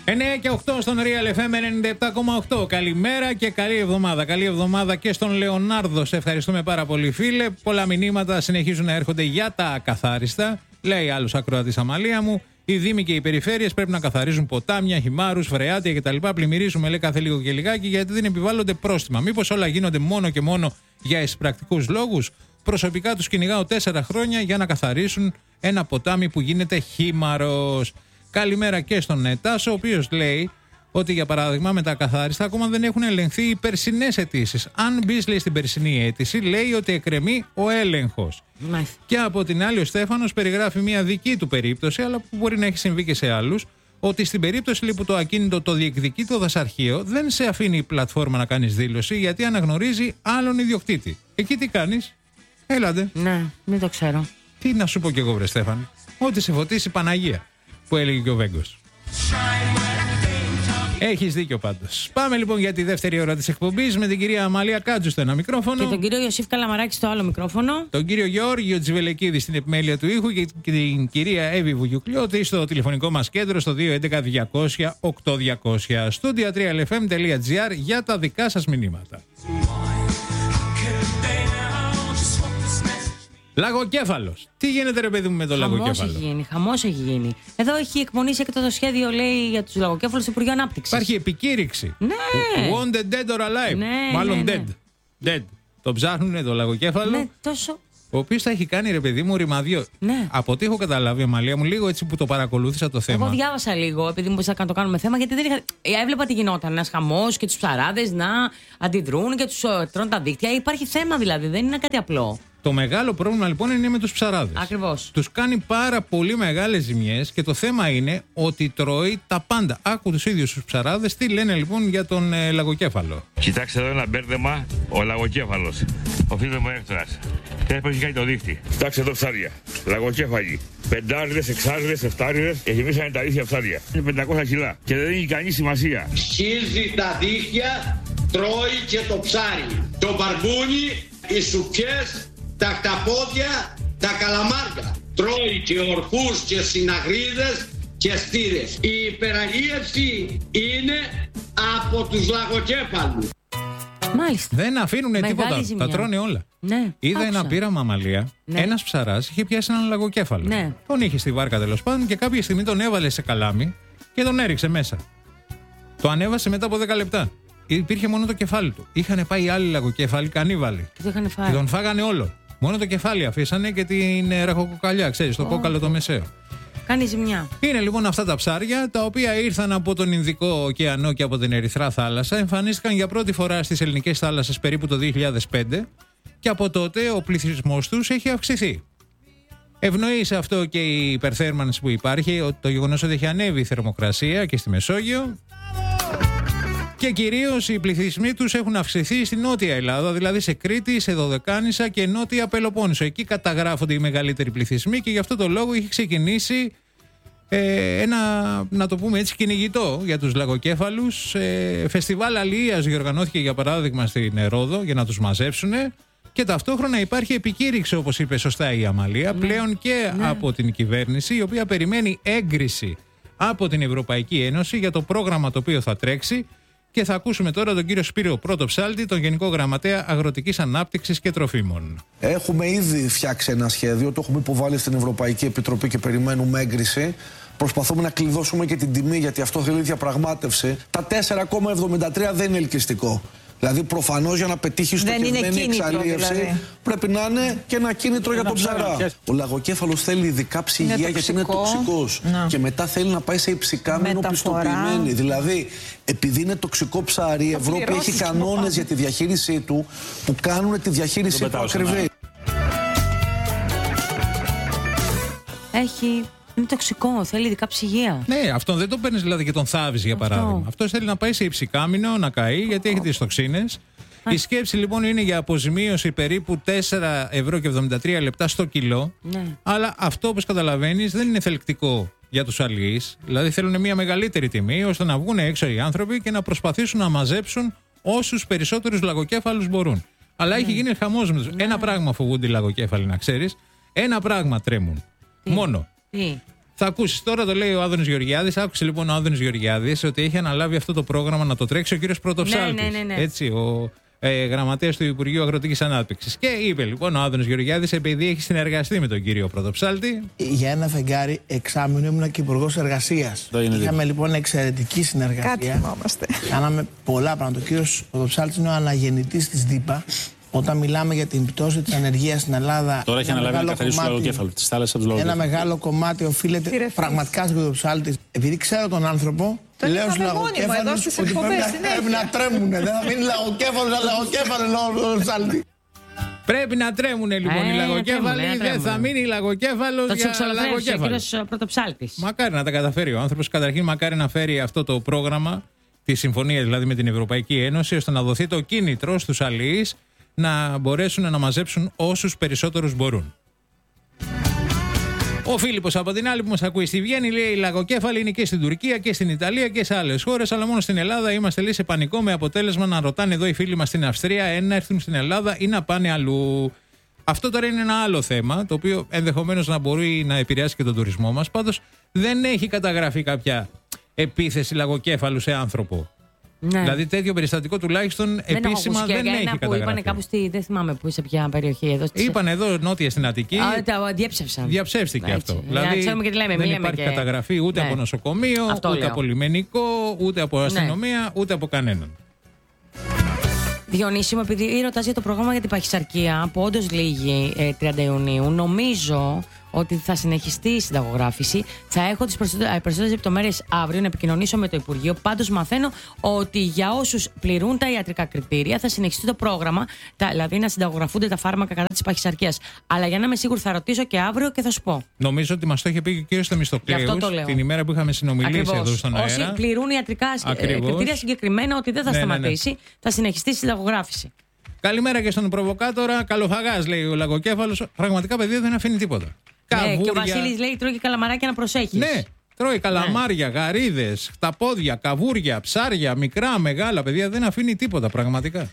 9 και 8 στον Real FM 97,8. Καλημέρα και καλή εβδομάδα. Καλή εβδομάδα και στον Λεωνάρδο. Σε ευχαριστούμε πάρα πολύ, φίλε. Πολλά μηνύματα συνεχίζουν να έρχονται για τα ακαθάριστα. Λέει άλλος ακροατής, Αμαλία μου. Οι δήμοι και οι περιφέρειες πρέπει να καθαρίζουν ποτάμια, χυμάρους, φρεάτια κτλ. Πλημμυρίζουμε, λέει, κάθε λίγο και λιγάκι, γιατί δεν επιβάλλονται πρόστιμα. Μήπως όλα γίνονται μόνο και μόνο για εισπρακτικούς λόγους? Προσωπικά τους κυνηγάω 4 χρόνια για να καθαρίσουν ένα ποτάμι που γίνεται χήμαρος. Καλημέρα και στον Τάσο, ο οποίος λέει ότι, για παράδειγμα, με τα καθάριστα ακόμα δεν έχουν ελεγχθεί οι περσινές αιτήσεις. Αν μπεις, λέει, στην περσινή αίτηση, λέει ότι εκκρεμεί ο έλεγχος. Και από την άλλη, ο Στέφανος περιγράφει μια δική του περίπτωση, αλλά που μπορεί να έχει συμβεί και σε άλλους, ότι στην περίπτωση, λέει, που το ακίνητο το διεκδικεί το δασαρχείο, δεν σε αφήνει η πλατφόρμα να κάνεις δήλωση, γιατί αναγνωρίζει άλλον ιδιοκτήτη. Εκεί τι κάνεις? Έλατε. Ναι, δεν το ξέρω. Τι να σου πω κι εγώ, βρε Στέφανη? Ότι σε φωτίσει Παναγία, που έλεγε και ο Βέγκος. Έχεις δίκιο πάντως. Πάμε λοιπόν για τη δεύτερη ώρα της εκπομπής με την κυρία Αμαλία Κάτζου στο ένα μικρόφωνο. Και τον κύριο Ιωσήφ Καλαμαράκη στο άλλο μικρόφωνο. Τον κύριο Γιώργιο Τζιβελεκίδη στην επιμέλεια του ήχου και την κυρία Εύη Βουγιουκλιώτη στο τηλεφωνικό μας κέντρο στο 211-200-8200. Studio3lfm.gr για τα δικά σας μηνύματα. Λαγοκέφαλος. Τι γίνεται, ρε παιδί μου, με το λαγοκέφαλο? Χαμός έχει γίνει. Εδώ έχει εκπονήσει και το σχέδιο, λέει, για τους λαγοκέφαλους στο Υπουργείο Ανάπτυξης. Υπάρχει επικήρυξη. Ναι. Wanted dead or alive. Ναι, μάλλον ναι. Dead. Το ψάχνουνε το λαγοκέφαλο. Ναι, τόσο. Ο οποίος θα έχει κάνει, ρε παιδί μου, ρημαδιό. Ναι. Από ό,τι έχω καταλάβει, Αμαλία μου, λίγο έτσι που το παρακολούθησα το θέμα. Εγώ διάβασα λίγο, επειδή μου είπα να το κάνουμε θέμα, γιατί δεν είχα. Έβλεπα τι γινόταν. Ένας χαμός και τους ψαράδες να αντιδρούν και τους τρώνε τα δίκτυα. Υπάρχει θέμα δηλαδή, δεν είναι κάτι απλό. Το μεγάλο πρόβλημα λοιπόν είναι με τους ψαράδες. Ακριβώς. Τους κάνει πάρα πολύ μεγάλες ζημιές και το θέμα είναι ότι τρώει τα πάντα. Άκου τους ίδιους τους ψαράδες τι λένε λοιπόν για τον λαγοκέφαλο. Κοιτάξτε εδώ ένα μπέρδεμα, ο λαγοκέφαλος. Ο φίλος μου Έκτορας. Θες που έχει κάνει το δίχτυ. Κοιτάξτε εδώ ψάρια. Λαγοκέφαλοι. 5, 6, 7. Γεμίσανε τα δίχτυα ψάρια. Είναι 500 κιλά. Και δεν έχει κανεί σημασία. Σχίζει τα δίχτυα, τρώει και το ψάρι. Το μπαρμπούνι, οι σουκιές, τα χταπόδια, τα καλαμάρια. Τρώει και ορκούς και συναγρίδες και στήρες. Η υπεραλίευση είναι από τους λαγοκέφαλους. Μάλιστα. Δεν αφήνουν τίποτα. Ζημιά. Τα τρώνε όλα. Ναι, Είδα ένα πείραμα, Αμαλία. Ναι. Ένας ψαράς είχε πιάσει έναν λαγοκέφαλο. Ναι. Τον είχε στη βάρκα τέλος πάντων και κάποια στιγμή τον έβαλε σε καλάμι και τον έριξε μέσα. Το ανέβασε μετά από 10 λεπτά. Υπήρχε μόνο το κεφάλι του. Είχαν πάει άλλοι λαγοκέφαλοι, κανίβαλοι. Και το είχαν φάει. Και τον φάγανε όλο. Μόνο το κεφάλι αφήσανε και την ραχοκοκαλιά, ξέρεις, το κόκαλο το μεσαίο. Κάνει ζημιά. Είναι λοιπόν αυτά τα ψάρια, τα οποία ήρθαν από τον Ινδικό ωκεανό και από την Ερυθρά θάλασσα. Εμφανίστηκαν για πρώτη φορά στις ελληνικές θάλασσες περίπου το 2005 και από τότε ο πληθυσμός τους έχει αυξηθεί. Ευνοεί σε αυτό και η υπερθέρμανση που υπάρχει, το γεγονός ότι έχει ανέβει η θερμοκρασία και στη Μεσόγειο. Και κυρίως οι πληθυσμοί τους έχουν αυξηθεί στην Νότια Ελλάδα, δηλαδή σε Κρήτη, σε Δωδεκάνησα και Νότια Πελοπόννησο. Εκεί καταγράφονται οι μεγαλύτεροι πληθυσμοί και γι' αυτό το λόγο έχει ξεκινήσει ένα, να το πούμε έτσι, κυνηγητό για τους λαγοκέφαλους. Φεστιβάλ αλληλείας διοργανώθηκε, για παράδειγμα, στην Ρόδο για να τους μαζέψουν. Και ταυτόχρονα υπάρχει επικήρυξη, όπως είπε σωστά η Αμαλία, πλέον και από την κυβέρνηση, η οποία περιμένει έγκριση από την Ευρωπαϊκή Ένωση για το πρόγραμμα το οποίο θα τρέξει. Και θα ακούσουμε τώρα τον κύριο Σπύριο Πρωτοψάλτη, τον Γενικό Γραμματέα Αγροτικής Ανάπτυξης και Τροφίμων. Έχουμε ήδη φτιάξει ένα σχέδιο, το έχουμε υποβάλει στην Ευρωπαϊκή Επιτροπή και περιμένουμε έγκριση. Προσπαθούμε να κλειδώσουμε και την τιμή, γιατί αυτό θέλει διαπραγμάτευση. Τα 4,73 δεν είναι ελκυστικό. Δηλαδή, προφανώς για να πετύχει στοχευμένη εξαλείευση πρέπει να είναι και ένα κίνητρο για τον ψαρά. Ο λαγοκέφαλος θέλει ειδικά ψυγεία γιατί είναι τοξικός. Και μετά θέλει να πάει σε υψηκάμενο πιστοποιημένη. Δηλαδή, επειδή είναι τοξικό ψάρι, η Ευρώπη έχει κανόνες για τη διαχείρισή του που κάνουν τη διαχείρισή του ακριβή. Είναι τοξικό, θέλει ειδικά ψυγεία. Ναι, αυτόν δεν τον παίρνει δηλαδή και τον θάβει, για παράδειγμα. Αυτός θέλει να πάει σε υψηκάμινο, να καεί, γιατί έχει τις τοξίνες. Η σκέψη λοιπόν είναι για αποζημίωση περίπου 4,73 στο κιλό. Ναι. Αλλά αυτό, όπως καταλαβαίνεις, δεν είναι θελκτικό για τους αλληλείς. Δηλαδή θέλουν μια μεγαλύτερη τιμή ώστε να βγουν έξω οι άνθρωποι και να προσπαθήσουν να μαζέψουν όσους περισσότερους λαγοκέφαλους μπορούν. Αλλά έχει γίνει χαμός με τους. Ένα πράγμα φοβούνται οι λαγοκέφαλοι, να ξέρεις. Ένα πράγμα τρέμουν. Μόνο. Θα ακούσεις τώρα, το λέει ο Άδωνης Γεωργιάδης. Άκουσε λοιπόν ο Άδωνης Γεωργιάδης ότι έχει αναλάβει αυτό το πρόγραμμα να το τρέξει ο κύριος Πρωτοψάλτης. Ναι. Έτσι, ο γραμματέας του Υπουργείου Αγροτικής Ανάπτυξης. Και είπε λοιπόν ο Άδωνης Γεωργιάδης, επειδή έχει συνεργαστεί με τον κύριο Πρωτοψάλτη. Για ένα φεγγάρι εξάμηνο ήμουν και υπουργός εργασίας. Είχαμε λοιπόν εξαιρετική συνεργασία. Κάτι θυμόμαστε. Κάναμε πολλά πράγματα. Ο κύριος Πρωτοψάλτης είναι ο αναγεννητής της ΔΥΠΑ. Όταν μιλάμε για την πτώση της ανεργίας στην Ελλάδα. Τώρα έχει αναλάβει να καθαρίσει το λογοκέφαλο της θάλασσας από τους λογοκέφαλους. Ένα μεγάλο κομμάτι οφείλεται πραγματικά στον Πρωτοψάλτη. Επειδή ξέρω τον άνθρωπο, λέω στους λογοκέφαλους ότι πρέπει να τρέμουν. Δεν θα μείνει λογοκέφαλος, αλλά λογοκέφαλο ο Πρωτοψάλτη. Πρέπει να τρέμουν λοιπόν οι λαγοκέφαλοι. Δεν θα μείνει λαγοκέφαλος για λαγοκέφαλο. Ο κύριος Πρωτοψάλτης. Μακάρι να τα καταφέρει ο άνθρωπος. Καταρχήν, μακάρι να φέρει αυτό το πρόγραμμα, τη συμφωνία δηλαδή με την Ευρωπαϊκή Ένωση, ώστε να δοθεί το κίνητρο στους αλληλείς να μπορέσουν να μαζέψουν όσους περισσότερους μπορούν. Ο Φίλιππος από την άλλη που μας ακούει στη Βιέννη λέει: οι λαγοκέφαλοι είναι και στην Τουρκία και στην Ιταλία και σε άλλες χώρες, αλλά μόνο στην Ελλάδα είμαστε λέει σε πανικό, με αποτέλεσμα να ρωτάνε εδώ οι φίλοι μας στην Αυστρία να έρθουν στην Ελλάδα ή να πάνε αλλού. Αυτό τώρα είναι ένα άλλο θέμα, το οποίο ενδεχομένως να μπορεί να επηρεάσει και τον τουρισμό μας. Πάντως δεν έχει καταγραφεί κάποια επίθεση λαγοκέφαλου σε άνθρωπο. Ναι. Δηλαδή τέτοιο περιστατικό τουλάχιστον επίσημα δεν έχει καταγραφεί. Είπανε κάπου δεν θυμάμαι πού, σε ποια περιοχή εδώ. Είπαν εδώ νότια στην Αττική. Διέψευσαν. Διαψεύστηκε αυτό. Δηλαδή δεν υπάρχει καταγραφή ούτε από νοσοκομείο, ούτε από λιμενικό, ούτε από αστυνομία, ούτε από κανέναν. Διονύση μου, επειδή ρωτάς για το πρόγραμμα για την παχυσαρκία που όντως λύγει 30 Ιουνίου, νομίζω ότι θα συνεχιστεί η συνταγογράφηση. Θα έχω τις περισσότερες λεπτομέρειες αύριο να επικοινωνήσω με το Υπουργείο. Πάντως μαθαίνω ότι για όσους πληρούν τα ιατρικά κριτήρια θα συνεχιστεί το πρόγραμμα, δηλαδή να συνταγογραφούνται τα φάρμακα κατά της παχυσαρκίας. Αλλά για να είμαι σίγουρη θα ρωτήσω και αύριο και θα σου πω. Νομίζω ότι μας το είχε πει και ο κύριος Θεμιστοκλέους την ημέρα που είχαμε συνομιλήσει εδώ στον αέρα. Όσοι πληρούν ιατρικά κριτήρια συγκεκριμένα, ότι δεν θα σταματήσει, θα συνεχιστεί η συνταγογράφηση. Καλημέρα και στον προβοκάτορα. Καλοφαγάς, λέει ο λαγοκέφαλος. Πραγματικά, παιδιά, δεν αφήνει τίποτα. Ναι, και ο Βασίλης λέει: τρώει και καλαμαράκια να προσέχεις. Ναι, τρώει καλαμάρια, γαρίδες, χταπόδια, καβούρια, ψάρια, μικρά, μεγάλα. Παιδιά, δεν αφήνει τίποτα, πραγματικά.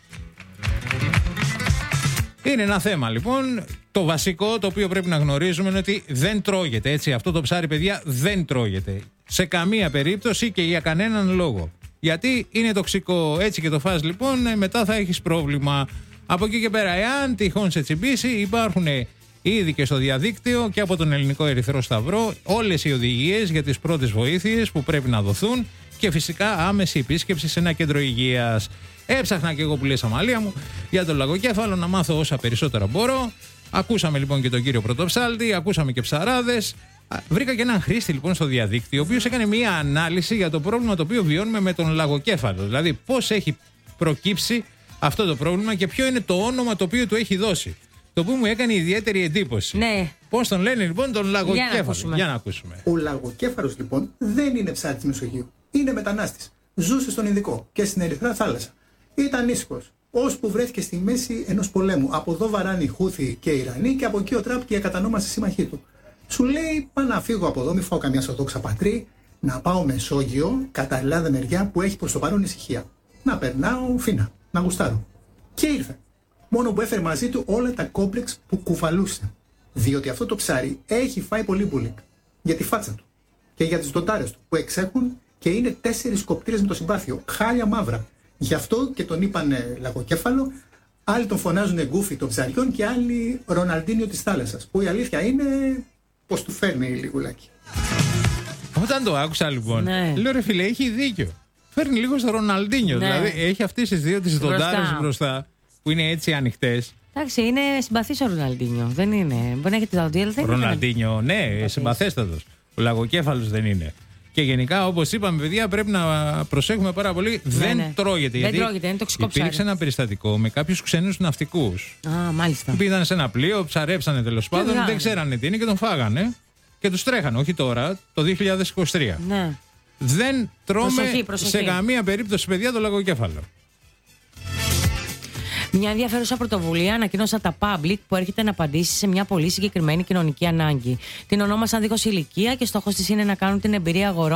Είναι ένα θέμα, λοιπόν. Το βασικό το οποίο πρέπει να γνωρίζουμε είναι ότι δεν τρώγεται. Έτσι, αυτό το ψάρι, παιδιά, δεν τρώγεται. Σε καμία περίπτωση και για κανέναν λόγο. Γιατί είναι τοξικό. Έτσι και το φας, λοιπόν, μετά θα έχεις πρόβλημα. Από εκεί και πέρα, εάν τυχόν σε τσιμπήσει, υπάρχουν ήδη και στο διαδίκτυο και από τον Ελληνικό Ερυθρό Σταυρό όλες οι οδηγίες για τις πρώτες βοήθειες που πρέπει να δοθούν και φυσικά άμεση επίσκεψη σε ένα κέντρο υγείας. Έψαχνα και εγώ που λες Αμαλία μου για τον λαγοκέφαλο να μάθω όσα περισσότερα μπορώ. Ακούσαμε λοιπόν και τον κύριο Πρωτοψάλτη, ακούσαμε και ψαράδες. Βρήκα και έναν χρήστη λοιπόν στο διαδίκτυο, ο οποίος έκανε μία ανάλυση για το πρόβλημα το οποίο βιώνουμε με τον λαγοκέφαλο. Δηλαδή πώς έχει προκύψει αυτό το πρόβλημα και ποιο είναι το όνομα το οποίο του έχει δώσει. Το οποίο μου έκανε ιδιαίτερη εντύπωση. Ναι. Πώς τον λένε λοιπόν τον λαγοκέφαλο. Για να ακούσουμε. Ο λαγοκέφαλος λοιπόν δεν είναι ψάρι της Μεσογείου. Είναι μετανάστης. Ζούσε στον Ινδικό και στην Ερυθρά θάλασσα. Ήταν ήσυχος, ώσπου βρέθηκε στη μέση ενός πολέμου. Από εδώ βαράνε οι Χούθοι και οι Ιρανοί και από εκεί ο Τραμπ και οι ακατανόμαστοι σύμμαχοί του. Σου λέει: πάω να φύγω από εδώ, μη φάω καμιά σοδόξα πατρί, να πάω Μεσόγειο, κατά Ελλάδα μεριά που έχει προς το παρόν ησυχία. Να περνάω φίνα, να γουστάρω. Και ήρθε. Μόνο που έφερε μαζί του όλα τα κόμπλεξ που κουφαλούσε. Διότι αυτό το ψάρι έχει φάει πολύ μπουλικ. Για τη φάτσα του. Και για τις ντοτάρες του που εξέχουν και είναι 4 κοπτήρες με το συμπάθειο. Χάλια μαύρα. Γι' αυτό και τον είπανε λαγοκέφαλο. Άλλοι τον φωνάζουν γκούφι των ψαριών και άλλοι Ροναλντίνιο της θάλασσας. Που η αλήθεια είναι πως του φέρνει λιγουλάκι. Όταν το άκουσα λοιπόν, ναι. Λέω ρε φίλε, έχει δίκιο. Φέρνει λίγο στο Ροναλντίνιο. Ναι. Δηλαδή έχει αυτές τις δύο τις δοντάρες μπροστά που είναι έτσι ανοιχτές. Εντάξει, είναι συμπαθής ο Ροναλντίνιο. Δεν είναι. Μπορεί να έχει τη δοντία, αλλά δεν είναι. Ο Ροναλντίνιο, ναι, συμπαθέστατος. Ο λαγοκέφαλος δεν είναι. Και γενικά, όπως είπαμε, παιδιά, πρέπει να προσέχουμε πάρα πολύ. Δεν τρώγεται. Δεν τρώγεται, είναι τοξικό ψάρι. Υπήρξε ένα περιστατικό με κάποιους ξένους ναυτικούς. Α, μάλιστα. Που πήγαν σε ένα πλοίο, ψαρέψανε τέλος πάντων, δεν ξέρανε τι είναι και τον φάγανε. Και τους τρέχανε, όχι τώρα, το 2023. Ναι. Δεν τρώμε προσοχή. σε καμία περίπτωση, παιδιά, το λαγοκέφαλο. Μια ενδιαφέρουσα πρωτοβουλία ανακοίνωσαν τα Public που έρχεται να απαντήσει σε μια πολύ συγκεκριμένη κοινωνική ανάγκη. Την ονόμασαν δίχως ηλικία και στόχος της είναι να κάνουν την εμπειρία αγορών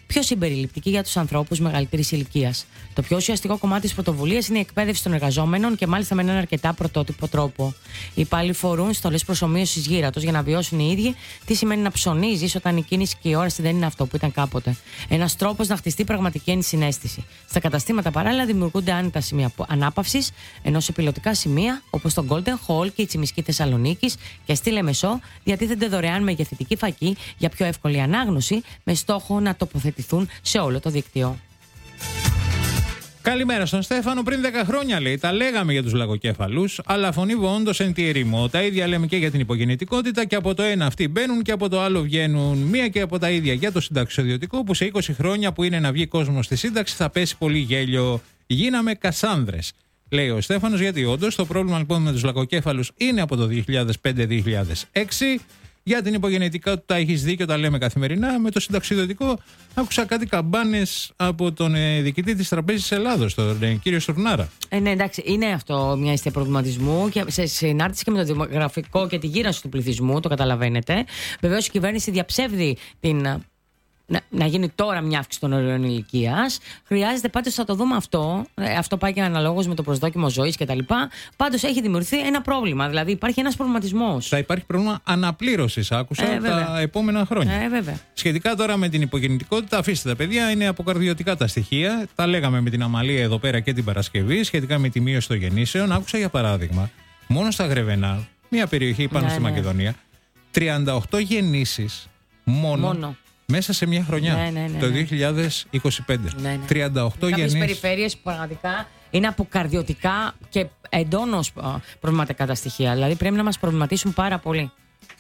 πιο συμπεριληπτική για τους ανθρώπους μεγαλύτερης ηλικίας. Το πιο ουσιαστικό κομμάτι της πρωτοβουλίας είναι η εκπαίδευση των εργαζόμενων και μάλιστα με έναν αρκετά πρωτότυπο τρόπο. Οι υπάλληλοι φορούν στολές προσομοίωσης γύρατος για να βιώσουν οι ίδιοι τι σημαίνει να ψωνίζεις όταν η κίνηση και η όραση δεν είναι αυτό που ήταν κάποτε. Ένας τρόπος να χτιστεί πραγματική ενσυναίσθηση. Στα καταστήματα παράλληλα δημιουργούνται άνετα σημεία ανάπαυσης, ενώ σε πιλωτικά σημεία όπως το Golden Hall και η Τσιμισκή Θεσσαλονίκης και στη Λεμεσό διατίθενται δωρεάν μεγεθυντική φακή για πιο εύκολη ανάγνωση με στόχο να τοποθετηθούν σε όλο το δίκτυο. Καλημέρα στον Στέφανο. Πριν 10 χρόνια, λέει, τα λέγαμε για τους λαγοκέφαλους, αλλά φωνήβω όντως εν τη ερήμο. Τα ίδια λέμε και για την υπογεννητικότητα, και από το ένα αυτοί μπαίνουν και από το άλλο βγαίνουν. Μία και από τα ίδια για το συνταξιοδιωτικό, που σε 20 χρόνια που είναι να βγει κόσμο στη σύνταξη θα πέσει πολύ γέλιο. Γίναμε Κασάνδρες, λέει ο Στέφανος, γιατί όντως το πρόβλημα λοιπόν με τους λαγοκέφαλους είναι από το 2005-2006. Για την υπογεννητικότητα έχεις δίκιο, τα λέμε καθημερινά. Με το συνταξιδιωτικό άκουσα κάτι καμπάνες από τον διοικητή της Τραπέζης Ελλάδος, τον κύριο Στουρνάρα. Ναι, εντάξει, είναι αυτό μια αίσθηση προβληματισμού και σε συνάρτηση και με το δημογραφικό και τη γύρανση του πληθυσμού, το καταλαβαίνετε. Βεβαίως η κυβέρνηση διαψεύδει να γίνει τώρα μια αύξηση των ορίων ηλικίας. Χρειάζεται πάντως, θα το δούμε αυτό. Αυτό πάει και αναλόγως με το προσδόκιμο ζωής κτλ. Πάντως έχει δημιουργηθεί ένα πρόβλημα. Δηλαδή υπάρχει ένας προβληματισμός. Θα υπάρχει πρόβλημα αναπλήρωσης, άκουσα, τα επόμενα χρόνια. Βέβαια. Σχετικά τώρα με την υπογεννητικότητα, αφήστε τα παιδιά, είναι αποκαρδιωτικά τα στοιχεία. Τα λέγαμε με την Αμαλία εδώ πέρα και την Παρασκευή. Σχετικά με τη μείωση των γεννήσεων, άκουσα για παράδειγμα, μόνο στα Γρεβενά, μια περιοχή πάνω στη Μακεδονία, 38 γεννήσεις μόνο. Μέσα σε μια χρονιά, το 2025. 38 γεννήσεις. Κάποιες περιφέρειες που πραγματικά είναι αποκαρδιωτικά και εντόνως προβληματικά τα στοιχεία. Δηλαδή πρέπει να μας προβληματίσουν πάρα πολύ.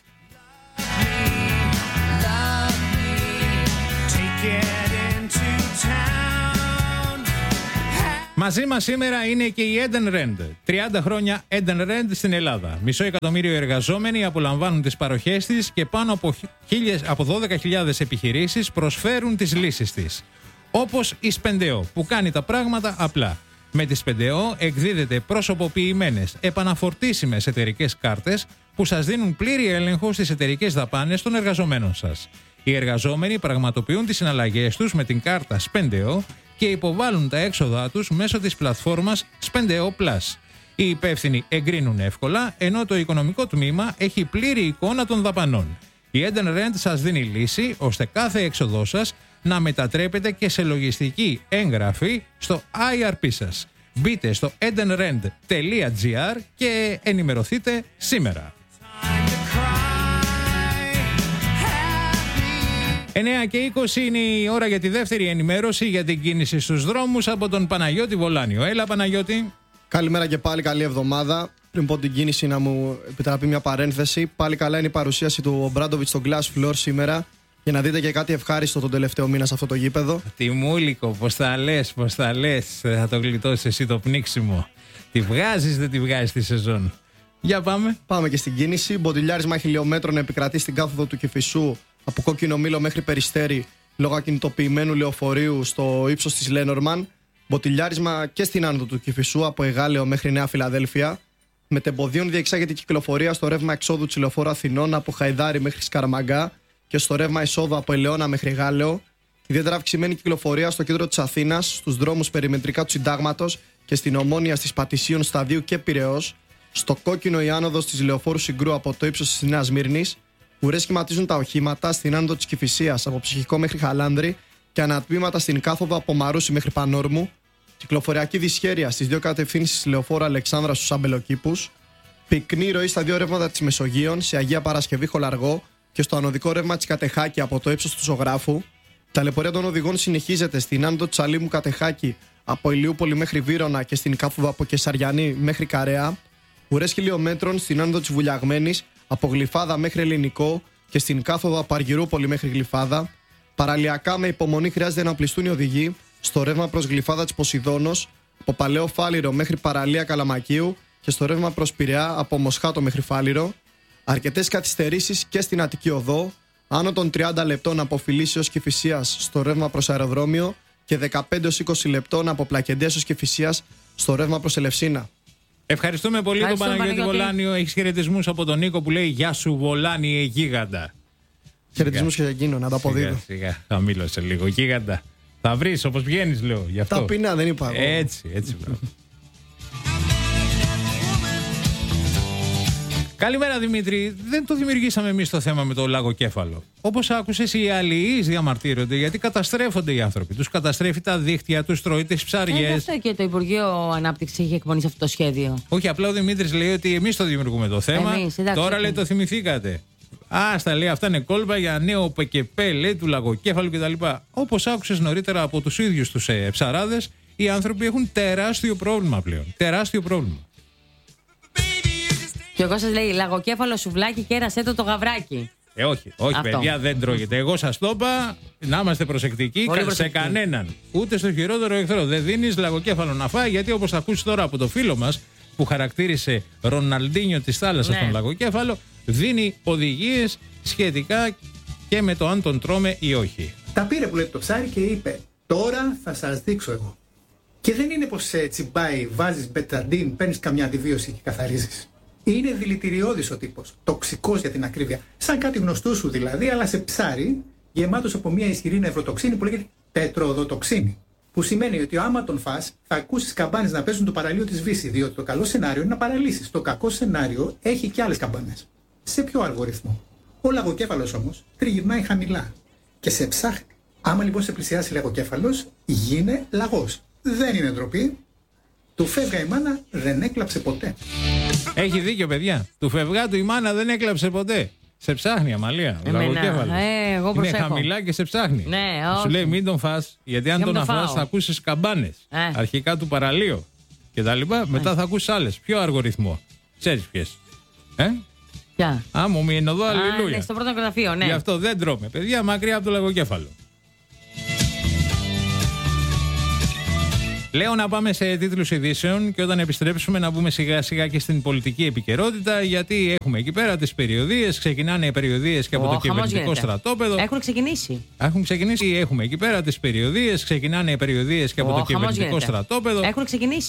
Μαζί μας σήμερα είναι και η Eden Rent. 30 χρόνια Eden Rent στην Ελλάδα. 500.000 εργαζόμενοι απολαμβάνουν τις παροχές της και πάνω από 12.000 επιχειρήσεις προσφέρουν τις λύσεις της. Όπως η Σπεντεό, που κάνει τα πράγματα απλά. Με τη Σπεντεό εκδίδεται προσωποποιημένες, επαναφορτίσιμες εταιρικές κάρτες που σας δίνουν πλήρη έλεγχο στις εταιρικές δαπάνες των εργαζομένων σας. Οι εργαζόμενοι πραγματοποιούν τις συναλλαγές τους με την κάρτα Σπεντεό και υποβάλλουν τα έξοδά τους μέσω της πλατφόρμας Spendeo Plus. Οι υπεύθυνοι εγκρίνουν εύκολα, ενώ το οικονομικό τμήμα έχει πλήρη εικόνα των δαπανών. Η Eden Rent σας δίνει λύση ώστε κάθε έξοδό σας να μετατρέπεται και σε λογιστική έγγραφη στο IRP σας. Μπείτε στο edenrent.gr και ενημερωθείτε σήμερα. 9 και 20 είναι η ώρα για τη δεύτερη ενημέρωση για την κίνηση στους δρόμους από τον Παναγιώτη Βολάνιο. Έλα, Παναγιώτη. Καλημέρα και πάλι, καλή εβδομάδα. Πριν πω την κίνηση, να μου επιτραπεί μια παρένθεση. Πάλι καλά είναι η παρουσίαση του Ομπράντοβιτς στο Glass Floor σήμερα, για να δείτε και κάτι ευχάριστο τον τελευταίο μήνα σε αυτό το γήπεδο. Τιμούλικο, πώς τα λες, θα το γλιτώσεις εσύ το πνίξιμο. Τη βγάζεις, δεν τη βγάζεις τη σεζόν. Για πάμε. Πάμε και στην κίνηση. Μποτιλιάρισμα χιλιόμετρων επικρατεί στην κάθοδο του Κηφισού από Κόκκινο Μήλο μέχρι Περιστέρι λόγω ακινητοποιημένου λεωφορείου στο ύψος της Λένορμαν. Μποτιλιάρισμα και στην άνοδο του Κηφισού από Εγάλεο μέχρι Νέα Φιλαδέλφια. Μετεμποδίων διεξάγεται κυκλοφορία στο ρεύμα εξόδου της λεωφόρου Αθηνών από Χαϊδάρι μέχρι Σκαραμαγκά και στο ρεύμα εισόδου από Ελαιώνα μέχρι Γάλεο. Ιδιαίτερα αυξημένη κυκλοφορία στο κέντρο της Αθήνας, στους δρόμους περιμετρικά του Συντάγματος και στην Ομόνοια στις Πατησίων Σταδίου και Πειραιώς. Στο κόκκινο η άνοδος της λεωφόρου Συγκρού από το ύψος της Νέας Μύρνης. Ουρές σχηματίζουν τα οχήματα στην άνοδο της Κηφισίας από Ψυχικό μέχρι Χαλάνδρη και ανατμήματα στην κάθοδο από Μαρούσι μέχρι Πανόρμου. Κυκλοφοριακή δυσχέρεια στις δύο κατευθύνσεις λεωφόρου Αλεξάνδρα στους Αμπελοκήπους. Πυκνή ροή στα δύο ρεύματα της Μεσογείων σε Αγία Παρασκευή Χολαργό και στο ανωδικό ρεύμα της Κατεχάκη από το ύψος του Ζωγράφου. Ταλαιπωρία των οδηγών συνεχίζεται στην άνοδο της Αλήμου Κατεχάκη από Ηλιούπολη μέχρι Βύρωνα και στην κάθοδο από Κεσαριανή μέχρι Καρέα. Ουρές χιλιόμετρων στην άνοδο της Βουλιαγμένης από Γλυφάδα μέχρι Ελληνικό και στην κάθοδο από Αργυρούπολη μέχρι Γλυφάδα. Παραλιακά με υπομονή χρειάζεται να πληστούν οι οδηγοί στο ρεύμα προς Γλυφάδα της Ποσειδώνος από Παλαιό Φάληρο μέχρι Παραλία Καλαμακίου και στο ρεύμα προς Πειραιά από Μοσχάτο μέχρι Φάληρο. Αρκετές καθυστερήσεις και στην Αττική Οδό, άνω των 30 λεπτών από Φιλίσσεως Κηφισίας στο ρεύμα προς Αεροδρόμιο και 15-20 λεπτών από Πλακεντέας ως Κηφισίας στο ρεύμα προς Ελευσίνα. Ευχαριστούμε πολύ τον Παναγιώτη Βολάνιο. Έχεις χαιρετισμούς από τον Νίκο που λέει «Γεια σου Βολάνιε γίγαντα». Χαιρετισμούς και για εκείνο, να τα αποδίδω. Σιγά, χαμήλωσε λίγο. Γίγαντα. Θα βρεις όπως βγαίνεις, λέω. Γι' αυτό. Ταπεινά, δεν είπα εγώ. Έτσι, μπράβο. Καλημέρα Δημήτρη. Δεν το δημιουργήσαμε εμείς το θέμα με το λαγοκέφαλο. Όπως άκουσες, οι αλληλείς διαμαρτύρονται γιατί καταστρέφονται οι άνθρωποι. Τους καταστρέφει τα δίχτυα, τους τρώει τις ψαριές. Αυτό και το Υπουργείο Ανάπτυξης έχει εκπονήσει αυτό το σχέδιο. Όχι, απλά ο Δημήτρης λέει ότι εμείς το δημιουργούμε το θέμα. Τώρα λέει το θυμηθήκατε. Άστα, λέει, αυτά είναι κόλπα για νέο ΠΚΠ, λέει, του λαγοκέφαλου κτλ. Όπως άκουσες νωρίτερα από τους ίδιους τους ψαράδες, οι άνθρωποι έχουν τεράστιο πρόβλημα πλέον. Τεράστιο πρόβλημα. Και εγώ σας λέει, λαγοκέφαλο σουβλάκι, κέρασέ το γαβράκι. Όχι, παιδιά, δεν τρώγεται. Εγώ σας το είπα, να είμαστε προσεκτικοί σε κανέναν. Ούτε στο χειρότερο εχθρό. Δεν δίνεις λαγοκέφαλο να φάει, γιατί όπως θα ακούσεις τώρα από το φίλο μας που χαρακτήρισε Ροναλντίνιο της θάλασσας τον λαγοκέφαλο, δίνει οδηγίες σχετικά και με το αν τον τρώμε ή όχι. Τα πήρε που λέει το ψάρι και είπε: τώρα θα σας δείξω εγώ. Και δεν είναι πως τσιμπάει, βάζεις μπεταντίν, παίρνεις καμιά αντιβίωση και καθαρίζεις. Είναι δηλητηριώδης ο τύπος, τοξικός για την ακρίβεια. Σαν κάτι γνωστό σου δηλαδή, αλλά σε ψάρι γεμάτος από μια ισχυρή νευροτοξίνη που λέγεται τετροδοτοξίνη. Που σημαίνει ότι άμα τον φας, θα ακούσεις καμπάνες να παίζουν το παραλίο της Βύση. Διότι το καλό σενάριο είναι να παραλύσεις. Το κακό σενάριο έχει και άλλες καμπάνες. Σε ποιο αλγοριθμό? Ο λαγοκέφαλος όμως τριγυρνάει χαμηλά και σε ψάχνει. Άμα λοιπόν σε πλησιάσει λαγοκέφαλος, γίνε λαγός. Δεν είναι ντροπή. Του φεύγα η μάνα, δεν έκλαψε ποτέ. Έχει δίκιο, παιδιά. Του φευγάτου η μάνα δεν έκλαψε ποτέ. Σε ψάχνει, Αμαλία. Ο λαγοκέφαλος. Είναι χαμηλά και σε ψάχνει. Ναι, σου λέει μην τον φας, γιατί αν τον φας θα ακούσεις καμπάνες. Αρχικά του παραλίου και τα λοιπά. Μετά θα ακούσεις άλλες. Ποιο αργοριθμό? Ξέρεις ποιες? Ποια? Άμμο μη είναι εδώ, αλληλούια. Ναι, στο πρώτο γραφείο, ναι. Γι' αυτό δεν τρώμε, παιδιά, μακριά από το λαγοκέφαλο. Λέω να πάμε σε τίτλους ειδήσεων και όταν επιστρέψουμε να μπούμε σιγά σιγά και στην πολιτική επικαιρότητα, γιατί έχουμε εκεί πέρα τις περιοδίες, ξεκινάνε οι περιοδίες και από το κυβερνητικό στρατόπεδο. Έχουν ξεκινήσει. Έχουν ξεκινήσει. Έχουμε εκεί πέρα τις περιοδίες, ξεκινάνε οι περιοδίες και από το κυβερνητικό στρατόπεδο. Έχουν ξεκινήσει.